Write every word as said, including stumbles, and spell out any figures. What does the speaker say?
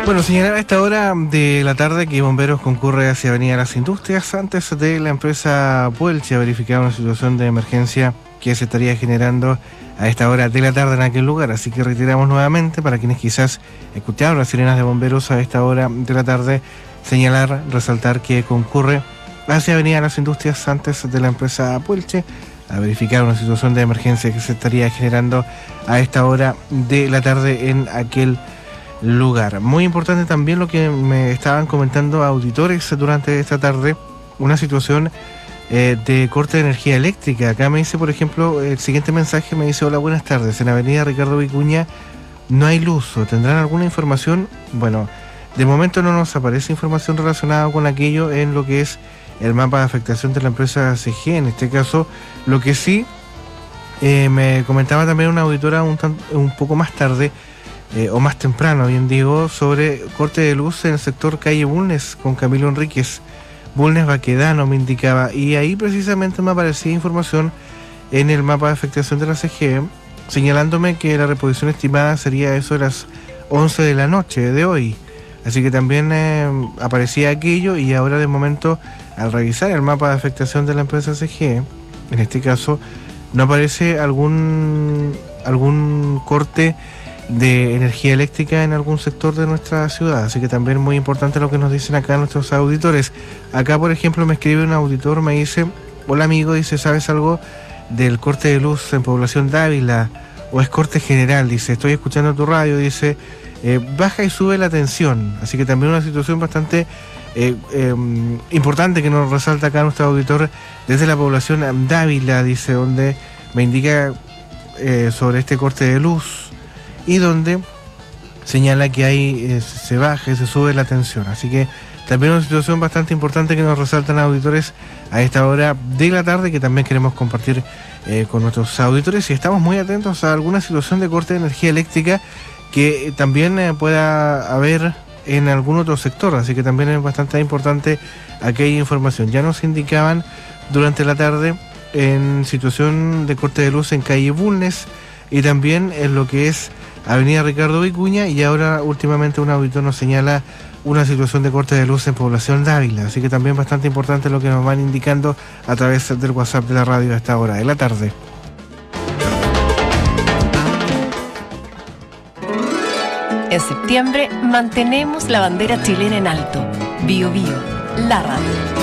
Bueno, señalar a esta hora de la tarde que Bomberos concurre hacia Avenida Las Industrias antes de la empresa Puelche a verificar una situación de emergencia que se estaría generando a esta hora de la tarde en aquel lugar. Así que reiteramos nuevamente para quienes quizás escucharon las sirenas de bomberos a esta hora de la tarde, señalar, resaltar que concurre hacia Avenida Las Industrias antes de la empresa Puelche a verificar una situación de emergencia que se estaría generando a esta hora de la tarde en aquel lugar. Muy importante también lo que me estaban comentando auditores durante esta tarde, una situación eh, de corte de energía eléctrica. Acá me dice, por ejemplo, el siguiente mensaje me dice: hola, buenas tardes, en Avenida Ricardo Vicuña no hay luz, ¿tendrán alguna información? Bueno, de momento no nos aparece información relacionada con aquello en lo que es el mapa de afectación de la empresa C G. En este caso, lo que sí eh, me comentaba también una auditora un, tan, un poco más tarde, Eh, o más temprano, bien digo, sobre corte de luz en el sector calle Bulnes con Camilo Enríquez, Bulnes Baquedano me indicaba, y ahí precisamente me aparecía información en el mapa de afectación de la C G, señalándome que la reposición estimada sería eso de las once de la noche de hoy, así que también eh, aparecía aquello. Y ahora de momento, al revisar el mapa de afectación de la empresa C G, en este caso no aparece algún algún corte de energía eléctrica en algún sector de nuestra ciudad, así que también muy importante lo que nos dicen acá nuestros auditores. Acá, por ejemplo, me escribe un auditor, me dice: hola amigo, dice, ¿sabes algo del corte de luz en Población Dávila o es corte general? Dice, estoy escuchando tu radio, dice, eh, baja y sube la tensión. Así que también una situación bastante eh, eh, importante que nos resalta acá nuestro auditor desde la Población Dávila, dice, donde me indica eh, sobre este corte de luz y donde señala que ahí eh, se baja y se sube la tensión. Así que también una situación bastante importante que nos resaltan auditores a esta hora de la tarde, que también queremos compartir eh, con nuestros auditores, y estamos muy atentos a alguna situación de corte de energía eléctrica que también eh, pueda haber en algún otro sector, así que también es bastante importante aquella información. Ya nos indicaban durante la tarde en situación de corte de luz en calle Bulnes y también en lo que es Avenida Ricardo Vicuña, y ahora últimamente un auditor nos señala una situación de corte de luz en Población Dávila, así que también bastante importante lo que nos van indicando a través del WhatsApp de la radio a esta hora de la tarde. En septiembre mantenemos la bandera chilena en alto. Bio Bio, la radio.